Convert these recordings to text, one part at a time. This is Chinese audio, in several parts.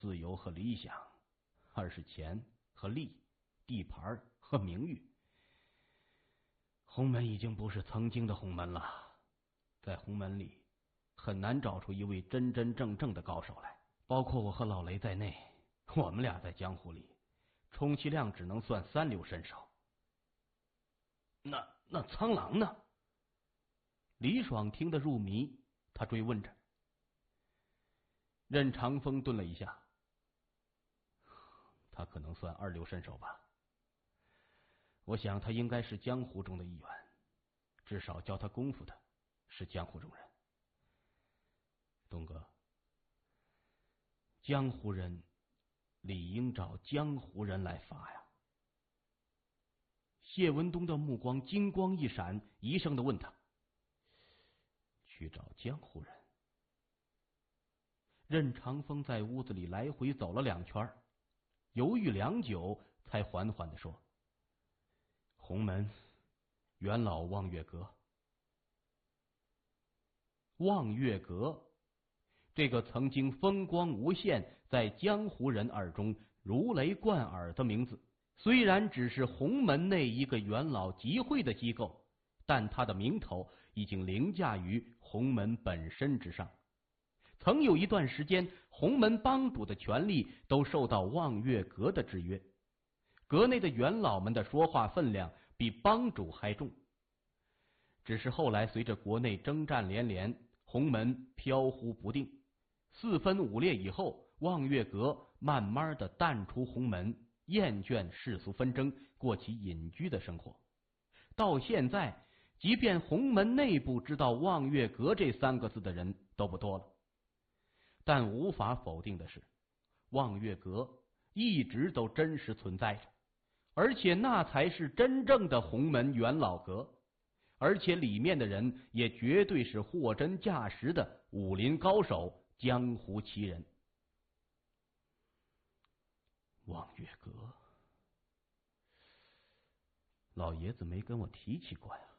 自由和理想，二是钱和利，地盘和名誉。洪门已经不是曾经的洪门了，在洪门里很难找出一位真真正正的高手来，包括我和老雷在内，我们俩在江湖里充其量只能算三流身手。那苍狼呢？李爽听得入迷，他追问着。任长风顿了一下，他可能算二流身手吧。我想他应该是江湖中的一员，至少教他功夫的是江湖中人。东哥，江湖人理应找江湖人来罚呀。谢文东的目光金光一闪，疑声的问他：去找江湖人？任长风在屋子里来回走了2圈，犹豫良久，才缓缓的说：洪门元老望月阁。望月阁，这个曾经风光无限，在江湖人耳中如雷贯耳的名字，虽然只是洪门内一个元老集会的机构，但他的名头已经凌驾于洪门本身之上。曾有一段时间，洪门帮主的权力都受到望月阁的制约，阁内的元老们的说话分量比帮主还重。只是后来随着国内征战连连，洪门飘忽不定，4分5裂以后，望月阁慢慢的淡出洪门，厌倦世俗纷争，过起隐居的生活。到现在，即便洪门内部知道望月阁这3个字的人都不多了。但无法否定的是，望月阁一直都真实存在着，而且那才是真正的洪门元老阁，而且里面的人也绝对是货真价实的武林高手、江湖奇人。望月阁，老爷子没跟我提起过呀。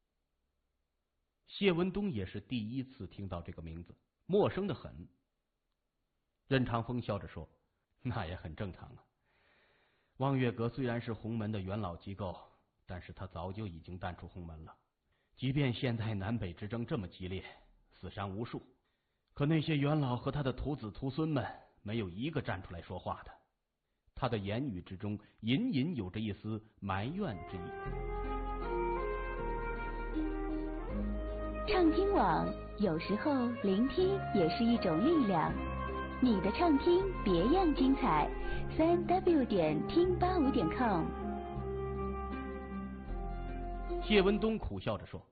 谢文东也是第一次听到这个名字，陌生的很。任长风笑着说：那也很正常啊。望月阁虽然是洪门的元老机构，但是他早就已经淡出洪门了。即便现在南北之争这么激烈，死伤无数，可那些元老和他的徒子徒孙们没有一个站出来说话的。他的言语之中隐隐有着一丝埋怨之意。 畅听网，有时候聆听也是一种力量。你的畅听别样精彩，3w 点听85.com。 谢文东苦笑着说：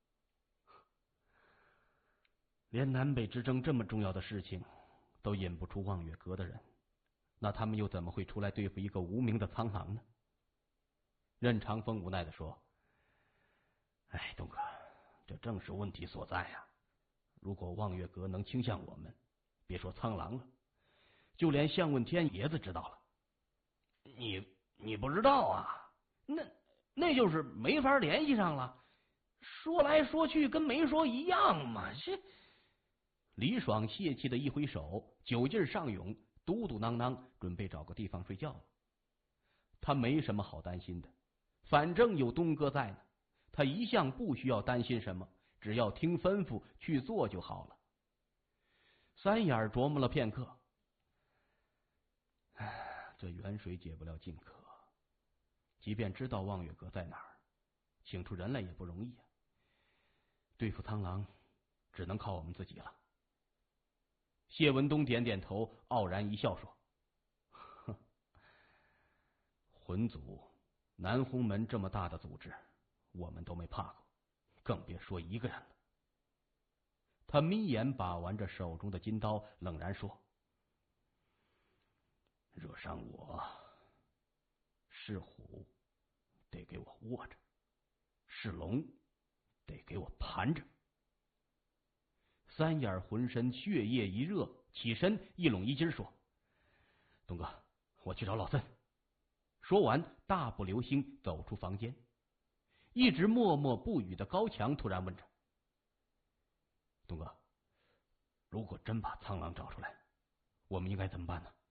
连南北之争这么重要的事情都引不出望月阁的人，那他们又怎么会出来对付一个无名的苍狼呢？任长风无奈地说：哎，东哥，这正是问题所在呀。如果望月阁能倾向我们，别说苍狼了，就连向问天爷子知道了。你不知道啊？那就是没法联系上了，说来说去跟没说一样嘛。李爽泄气的一挥手，酒劲上涌，嘟嘟囔囔，准备找个地方睡觉了。他没什么好担心的，反正有东哥在呢，他一向不需要担心什么，只要听吩咐去做就好了。三眼琢磨了片刻，这远水解不了近渴，即便知道望月阁在哪儿，请出人来也不容易啊。对付苍狼只能靠我们自己了。谢文东点点头，傲然一笑说：哼，魂族南洪门这么大的组织，我们都没怕过，更别说一个人了。他眯眼把玩着手中的金刀，冷然说：惹上我，是虎得给我卧着，是龙得给我盘着。三眼浑身血液一热，起身一拢衣襟说：东哥，我去找老孙。说完大步流星走出房间。一直默默不语的高强突然问着：东哥，如果真把苍狼找出来， 我们应该怎么办呢？